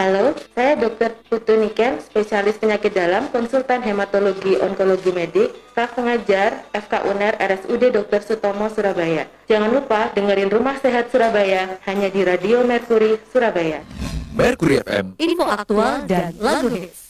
Halo, saya Dr. Putu Niken, spesialis penyakit dalam, konsultan hematologi onkologi medik, staf pengajar FK UNER RSUD Dr. Sutomo Surabaya. Jangan lupa dengerin Rumah Sehat Surabaya hanya di Radio Mercury Surabaya. Mercury FM, info aktual dan lagu hits.